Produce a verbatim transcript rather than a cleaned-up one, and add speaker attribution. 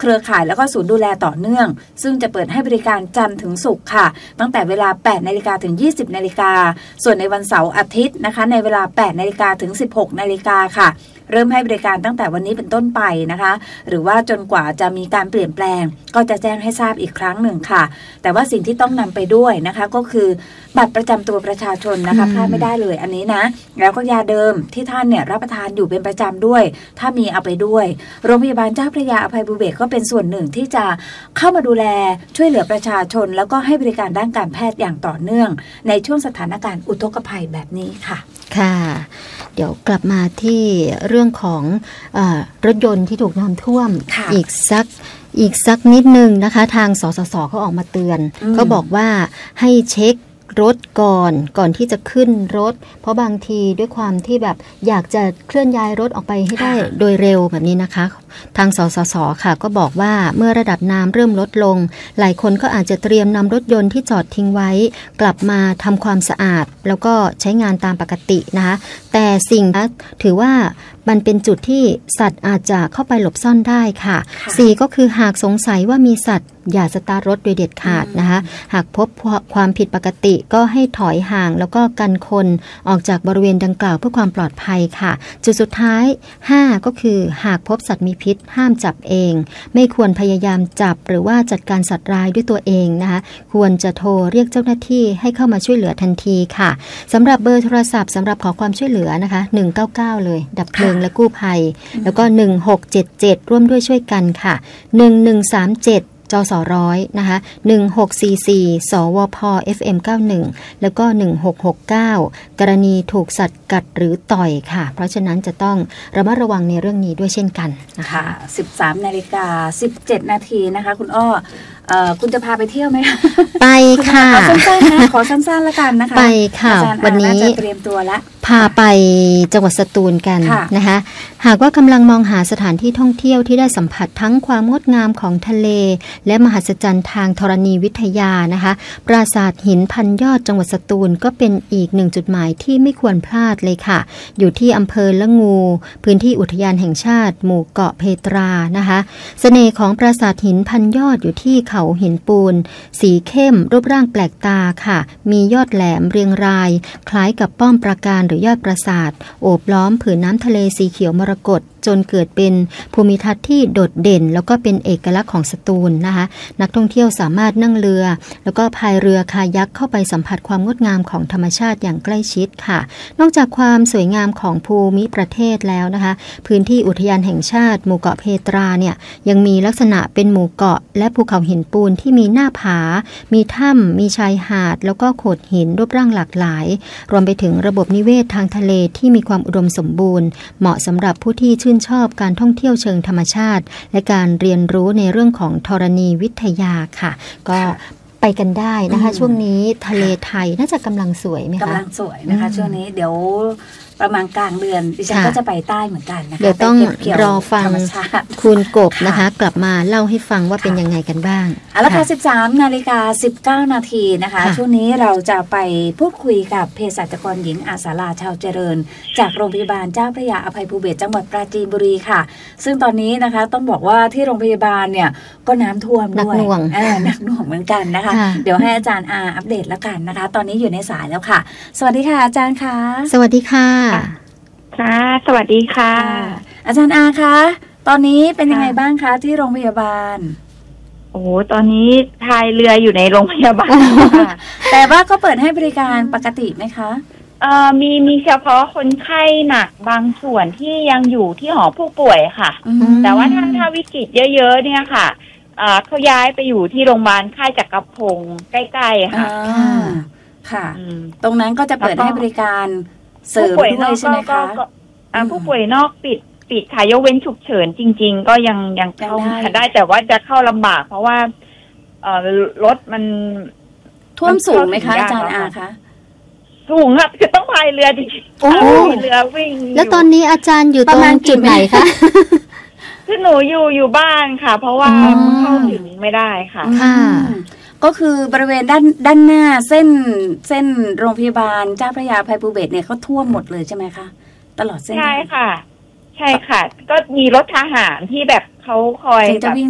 Speaker 1: เครือข่ายแล้วก็ศูนย์ดูแลต่อเนื่องซึ่งจะเปิดให้บริการจันทร์ถึงศุกร์ค่ะตั้งแต่เวลา แปดนาฬิกา ถึง ยี่สิบนาฬิกาส่วนในวันเสาร์อาทิตย์นะคะในเวลา แปดนาฬิกา ถึง สิบหกนาฬิกาค่ะเริ่มให้บริการตั้งแต่วันนี้เป็นต้นไปนะคะหรือว่าจนกว่าจะมีการเปลี่ยนแปลงก็จะแจ้งให้ทราบอีกครั้งหนึ่งค่ะแต่ว่าสิ่งที่ต้องนำไปด้วยนะคะก็คือบัตรประจำตัวประชาชนนะคะพลาดไม่ได้เลยอันนี้นะแล้วก็ยาเดิมที่ท่านเนี่ยรับประทานอยู่เป็นประจำด้วยถ้ามีเอาไปด้วยโรงพยาบาลเจ้าพระยาอภัยภูเบศรก็เป็นส่วนหนึ่งที่จะเข้ามาดูแลช่วยเหลือประชาชนแล้วก็ให้บริการด้านการแพทย์อย่างต่อเนื่องในช่วงสถานการณ์อุทกภัยแบบนี้ค่ะ
Speaker 2: ค่ะเดี๋ยวกลับมาที่เรื่องของเอ่อรถยนต์ที่ถูกน้ำท่วมอีกสักอีกสักนิดนึงนะคะทางสสสเขาออกมาเตือนเขาบอกว่าให้เช็ครถก่อนก่อนที่จะขึ้นรถเพราะบางทีด้วยความที่แบบอยากจะเคลื่อนย้ายรถออกไปให้ได้โดยเร็วแบบนี้นะคะทางสสสค่ะก็บอกว่าเมื่อระดับน้ำเริ่มลดลงหลายคนก็อาจจะเตรียมนำรถยนต์ที่จอดทิ้งไว้กลับมาทำความสะอาดแล้วก็ใช้งานตามปกตินะคะแต่สิ่งถือว่ามันเป็นจุดที่สัตว์อาจจะเข้าไปหลบซ่อนได้ค่ะสี่ก็คือหากสงสัยว่ามีสัตว์อย่าสตาร์ทรถโดยเด็ดขาดนะคะหากพบความผิดปกติก็ให้ถอยห่างแล้วก็กันคนออกจากบริเวณดังกล่าวเพื่อความปลอดภัยค่ะจุดสุดท้ายห้าก็คือหากพบสัตว์มีพิษห้ามจับเองไม่ควรพยายามจับหรือว่าจัดการสัตว์ร้ายด้วยตัวเองนะคะควรจะโทรเรียกเจ้าหน้าที่ให้เข้ามาช่วยเหลือทันทีค่ะสำหรับเบอร์โทรศัพท์สำหรับขอความช่วยเหลือนะคะหนึ่งเก้าเก้าเลยดับเพลิงและกู้ภัยแล้วก็หนึ่งหกเจ็ดเจ็ดร่วมด้วยช่วยกันค่ะหนึ่งหนึ่งสามเจ็ดจสร้อยนะคะหนึ่งหกสี่สี่สวพ เอฟ เอ็ม เก้าสิบเอ็ดแล้วก็หนึ่งหกหกเก้ากรณีถูกสัตว์กัดหรือต่อยค่ะเพราะฉะนั้นจะต้องระมัดระวังในเรื่องนี้ด้วยเช่นกันนะคะ
Speaker 1: สิบสามนาฬิกาสิบเจ็ดนาทีนะคะคุณอ้อเอ่อคุณจะพาไปเที่ยวไหมคะ
Speaker 2: ไปค่ะ
Speaker 1: ขอสั้นๆนะขอสั้นๆแล้วกันนะคะ
Speaker 2: ไปค่ะวันนี้
Speaker 1: จะเตรียมตัวแล้ว
Speaker 2: พาไปจังหวัดสตูลกันนะคะหากว่ากำลังมองหาสถานที่ท่องเที่ยวที่ได้สัมผัสทั้งความงดงามของทะเลและมหัศจรรย์ทางธรณีวิทยานะคะปราสาทหินพันยอดจังหวัดสตูลก็เป็นอีกหนึ่งจุดหมายที่ไม่ควรพลาดเลยค่ะอยู่ที่อำเภอละงูพื้นที่อุทยานแห่งชาติหมู่เกาะเพตรานะคะเสน่ห์ของปราสาทหินพันยอดอยู่ที่เขาหินปูนสีเข้มรูปร่างแปลกตาค่ะมียอดแหลมเรียงรายคล้ายกับป้อมปราการหรือยอดปราสาทโอบล้อมผืนน้ำทะเลสีเขียวมรกตจนเกิดเป็นภูมิทัศน์ที่โดดเด่นแล้วก็เป็นเอกลักษณ์ของสตูลนะคะนักท่องเที่ยวสามารถนั่งเรือแล้วก็พายเรือคายักเข้าไปสัมผัสความงดงามของธรรมชาติอย่างใกล้ชิดค่ะนอกจากความสวยงามของภูมิประเทศแล้วนะคะพื้นที่อุทยานแห่งชาติหมู่เกาะเพตราเนี่ยยังมีลักษณะเป็นหมู่เกาะและภูเขาหินปูนที่มีหน้าผามีถ้ำมีชายหาดแล้วก็โขดหินรูปร่างหลากหลายรวมไปถึงระบบนิเวศทางทะเลที่มีความอุดมสมบูรณ์เหมาะสำหรับผู้ที่ชื่นชอบการท่องเที่ยวเชิงธรรมชาติและการเรียนรู้ในเรื่องของธรณีวิทยาค่ะก็ไปกันได้นะคะช่วงนี้ทะเลไทยน่าจะกำลังสวยไหมคะ
Speaker 1: กำลังสวยนะคะช่วงนี้เดี๋ยวประมาณกลางเดือนดิฉันก็จะไปใต้เหมือนกันนะคะ
Speaker 2: เดี๋ยวต้องรอฟังคุณกบนะคะกลับมาเล่าให้ฟังว่าเป็นยังไงกันบ้าง
Speaker 1: เอาละค่ะสิบสามนาฬิกาสิบเก้านาทีนะคะช่วงนี้เราจะไปพูดคุยกับเภสัชกรหญิงอาสาลาชาวเจริญจากโรงพยาบาลเจ้าพระยาอภัยภูเบศรจังหวัดปราจีนบุรีค่ะซึ่งตอนนี้นะคะต้องบอกว่าที่โรงพยาบาลเนี่ยก็น้ำท่วมด้วย
Speaker 2: หนักหน่วง
Speaker 1: หนักหน่วงเหมือนกันนะคะเดี๋ยวให้อาจารย์อาอัปเดตแล้วกันนะคะตอนนี้อยู่ในสายแล้วค่ะสวัสดีค่ะอาจารย์คะ
Speaker 2: สวัสดีค่ะ
Speaker 3: ค่ะสวัสดีค่ะ
Speaker 1: อาจารย์อาคะตอนนี้เป็นยังไงบ้างคะที่โรงพยาบาล
Speaker 3: โอ้ตอนนี้พายเรืออยู่ในโรงพยาบาล
Speaker 1: แต่ว่าก็เปิดให้บริการปกติไหมคะ
Speaker 3: เอ่อมีมีเฉพาะคนไข้หนักบางส่วนที่ยังอยู่ที่หอผู้ป่วยค่ะแต่ว่าถ้าถ้าวิกฤตเยอะๆเนี่ยค่ะเอ่อเขาย้ายไปอยู่ที่โรงพยาบาลค่ายจักรพงศ์ใกล้ๆค่ะ
Speaker 1: ค่ะตรงนั้นก็จะเปิดให้บริการเสริมด้วยใช่ไหมคะ
Speaker 3: ผู้ป่วยนอกปิดปิดค่ะยกเว้นฉุกเฉินจริงๆก็ยังยังเข้าได้แต่ว่าจะเข้าลำบากเพราะว่าเอ่อรถมัน
Speaker 1: ท่วมสูงไหมคะอาจารย์อาคะ
Speaker 3: สูงครับคือต้องพายเรือจริงๆเรือวิ่ง
Speaker 2: แล้วตอนนี้อาจารย์อยู่ตรงจุดไหนคะ
Speaker 3: คือหนูอยู่อยู่บ้านค่ะเพราะว่าเข้าถึงไม่ได้ค่ะ
Speaker 2: ค่ะ
Speaker 1: ก็คือบริเวณด้านด้านหน้าเส้นเส้นโรงพยาบาลเจ้าพระยาอภัยภูเบศรเนี่ยเขาท่วมหมดเลยใช่ไหมคะตลอดเส้น
Speaker 3: ใช่ค่ะใช่ค่ะก็มีรถทหารที่แบบเขาคอย